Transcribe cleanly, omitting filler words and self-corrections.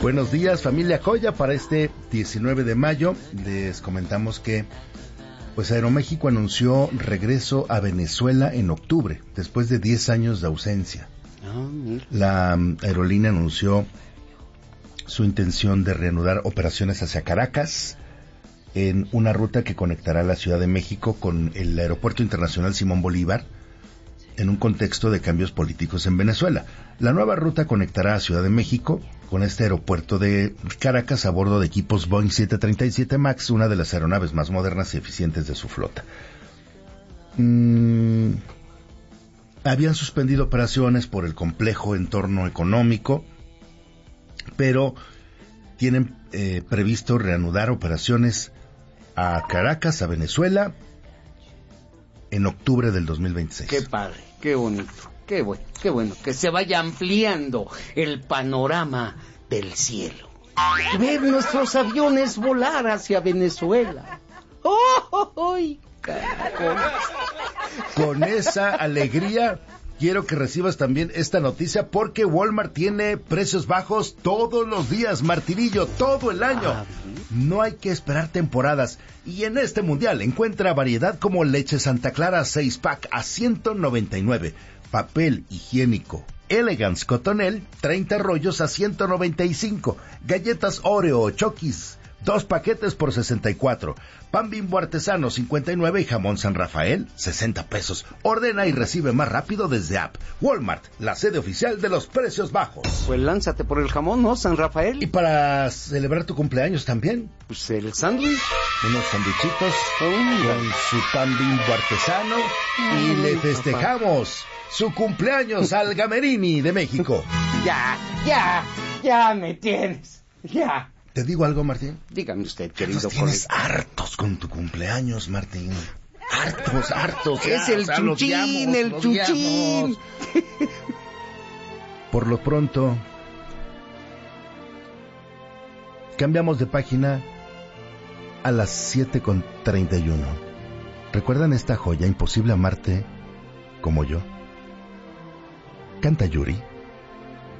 Buenos días, familia Joya. Para este 19 de mayo les comentamos que Aeroméxico anunció regreso a Venezuela en octubre, después de 10 años de ausencia. La aerolínea anunció su intención de reanudar operaciones hacia Caracas en una ruta que conectará la Ciudad de México con el Aeropuerto Internacional Simón Bolívar, en un contexto de cambios políticos en Venezuela. La nueva ruta conectará a Ciudad de México con este aeropuerto de Caracas a bordo de equipos Boeing 737 MAX, una de las aeronaves más modernas y eficientes de su flota. Habían suspendido operaciones por el complejo entorno económico, pero tienen previsto reanudar operaciones a Caracas, a Venezuela, en octubre del 2026. Qué padre, qué bonito, qué bueno, que se vaya ampliando el panorama del cielo. Ver nuestros aviones volar hacia Venezuela. ¡Oh, caracoles! Con esa alegría quiero que recibas también esta noticia, porque Walmart tiene precios bajos todos los días, Martirillo, todo el año. No hay que esperar temporadas. Y en este mundial encuentra variedad como leche Santa Clara 6-pack a $199, papel higiénico Elegance Cotonel 30 rollos a $195, galletas Oreo o Chokis 2 paquetes por $64, pan Bimbo artesano 59 y jamón San Rafael 60 pesos. Ordena y recibe más rápido desde app. Walmart, la sede oficial de los precios bajos. Pues lánzate por el jamón, ¿no, San Rafael? Y para celebrar tu cumpleaños también, pues el sándwich, unos sándwichitos con su pan Bimbo artesano y le festejamos su cumpleaños al Gamerini de México. Ya me tienes, ya. ¿Te digo algo, Martín? Dígame usted, querido. Nos tienes hartos con tu cumpleaños, Martín. Hartos. Es el chuchín, el chuchín. Por lo pronto, cambiamos de página a las 7:31. ¿Recuerdan esta joya? Imposible amarte como yo. Canta Yuri.